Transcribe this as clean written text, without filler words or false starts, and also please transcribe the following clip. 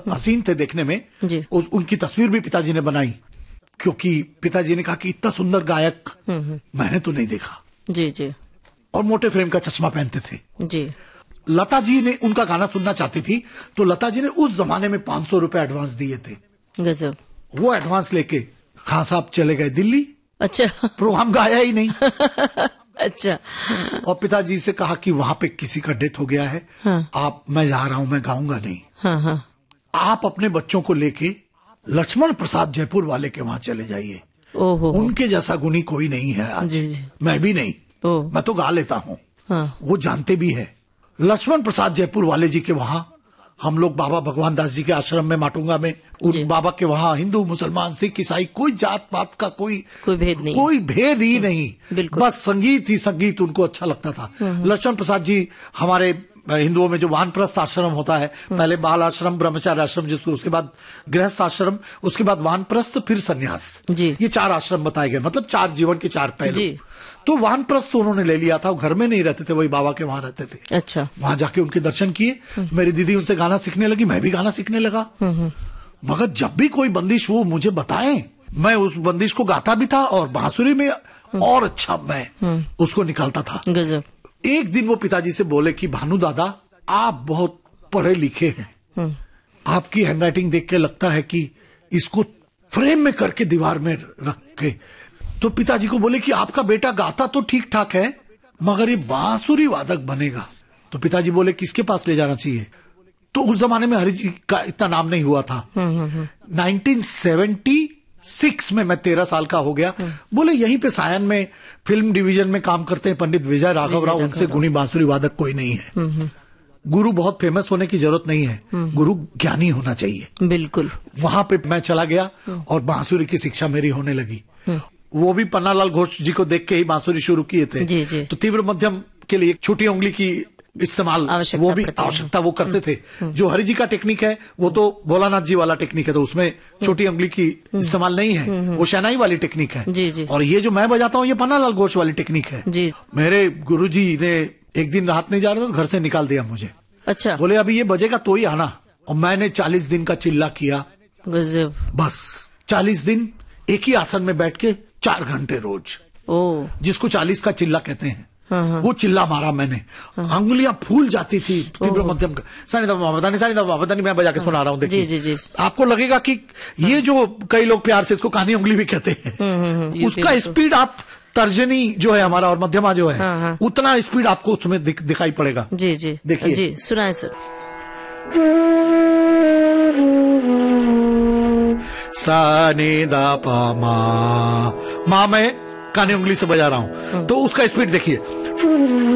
हसीन थे देखने में जी। उनकी तस्वीर भी पिताजी ने बनाई, क्योंकि पिताजी ने कहा कि इतना सुंदर गायक मैंने तो नहीं देखा। जी जी। और मोटे फ्रेम का चश्मा पहनते थे जी। लता जी ने उनका गाना सुनना चाहती थी, तो लता जी ने उस जमाने में 500 रुपए एडवांस दिए थे। गजब। वो एडवांस लेके खान साहब चले गए दिल्ली। अच्छा। प्रोग्राम गाया ही नहीं। अच्छा। और पिताजी से कहा कि वहां पे किसी का डेथ हो गया है, हाँ। मैं जा रहा हूं, मैं गाऊंगा नहीं। हाँ हाँ। आप अपने बच्चों को लेके लक्ष्मण प्रसाद जयपुर वाले के वहां चले जाइए। ओहो। उनके जैसा गुणी कोई नहीं है आज। जी जी। मैं भी नहीं। मैं तो गा लेता हूँ। हाँ। वो जानते भी है। लक्ष्मण प्रसाद जयपुर वाले जी के वहां हम लोग बाबा भगवान दास जी के आश्रम में माटुंगा में, उन बाबा के वहां हिंदू मुसलमान सिख ईसाई कोई जात पात का कोई भेद नहीं, कोई भेद ही नहीं। बस संगीत ही संगीत उनको अच्छा लगता था। लक्ष्मण प्रसाद जी हमारे हिंदुओं में जो वानप्रस्थ आश्रम होता है, पहले बाल आश्रम, ब्रह्मचार्य आश्रम, जिसको उसके बाद गृहस्थ आश्रम, उसके बाद वानप्रस्थ, फिर संन्यास। ये 4 आश्रम बताए गए, मतलब 4 जीवन के 4 पहलू। तो वानप्रस्थ उन्होंने ले लिया था, घर में नहीं रहते थे, वही बाबा के वहां रहते थे। अच्छा। वहां जाके उनके दर्शन किए। मेरी दीदी उनसे गाना सीखने लगी, मैं भी गाना सीखने लगा। मगर जब भी कोई बंदिश वो मुझे बताएं, मैं उस बंदिश को गाता भी था और बांसुरी में और अच्छा मैं उसको निकालता था। गजब। एक दिन वो पिताजी से बोले कि भानु दादा, आप बहुत पढ़े लिखे हैं, आपकी हैंडराइटिंग देख के लगता है कि इसको फ्रेम में करके दीवार में रख के। तो पिताजी को बोले कि आपका बेटा गाता तो ठीक ठाक है, मगर ये बांसुरी वादक बनेगा। तो पिताजी बोले किसके पास ले जाना चाहिए? तो उस जमाने में हरि जी का इतना नाम नहीं हुआ था। 1976 में मैं 13 साल का हो गया। बोले यहीं पे सायन में फिल्म डिवीजन में काम करते हैं पंडित विजय राघव राव, उनसे गुणी बांसुरी वादक कोई नहीं है। गुरु बहुत फेमस होने की जरूरत नहीं है, गुरु ज्ञानी होना चाहिए। बिल्कुल। वहां पे मैं चला गया और बांसुरी की शिक्षा मेरी होने लगी। वो भी पन्नालाल घोष जी को देख के ही बांसुरी शुरू किए थे। जी जी। तो तीव्र मध्यम के लिए छोटी उंगली की इस्तेमाल वो भी आवश्यकता वो करते थे। जो हरि जी का टेक्निक है वो तो भोलानाथ जी वाला टेक्निक है, तो उसमें छोटी उंगली की इस्तेमाल नहीं है, वो शहनाई वाली टेक्निक है। जी जी। और ये जो मैं बजाता हूँ ये पन्नालाल घोष वाली टेक्निक है। जी। मेरे गुरुजी ने एक दिन रात नहीं जा रहा था, घर से निकाल दिया मुझे। अच्छा। बोले अभी ये बजेगा तो ही आना। और मैंने 40 दिन का चिल्ला किया। गजब। बस 40 दिन एक ही आसन में बैठ के 4 घंटे रोज, जिसको 40 का चिल्ला कहते हैं। वो चिल्ला मारा मैंने। अंगुलियां फूल जाती थी तीव्र मध्यम का। सानी दबा मैं बजा के सुना रहा हूँ, देखिए। जी जी जी। आपको लगेगा कि ये जो कई लोग प्यार से इसको कानी उंगली भी कहते हैं, उसका स्पीड आप तर्जनी जो है हमारा और मध्यमा जो है, उतना स्पीड आपको उसमें दिखाई पड़ेगा। जी जी। देखिए जी, सुनाए सर। सा नी दा पा मा मैं कानी उंगली से बजा रहा हूं, तो उसका स्पीड देखिए।